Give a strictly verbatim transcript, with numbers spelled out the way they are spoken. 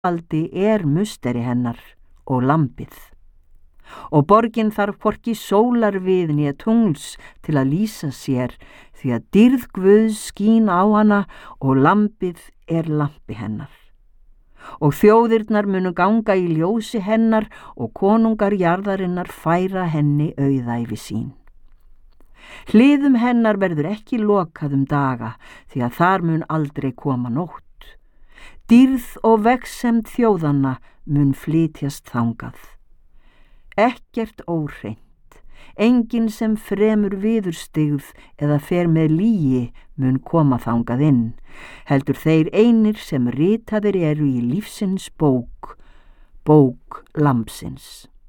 valdi er musteri hennar og lambið. Og borgin þarf hvorki sólar við né tungls til að lýsa sér, því að dýrð Guðs skín á hana og lambið er lampi hennar. Og þjóðirnar munu ganga í ljósi hennar og konungar jarðarinnar færa henni auðæfi sín. Hliðum hennar verður ekki lokað um daga, því að þar mun aldrei koma nótt. Dýrð og vegsemd þjóðanna mun flytjast þangað. Ekkert óhreint, enginn sem fremur viðurstyggð eða fer með lygi mun koma þangað inn, heldur þeir einir sem ritaðir eru í lífsins bók, bók lambsins.